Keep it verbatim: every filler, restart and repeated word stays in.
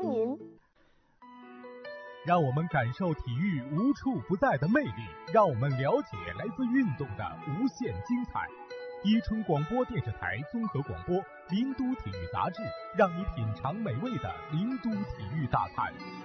您。 让我们感受体育无处不在的魅力，让我们了解来自运动的无限精彩。伊春广播电视台综合广播，林都体育杂志，让你品尝美味的林都体育大餐。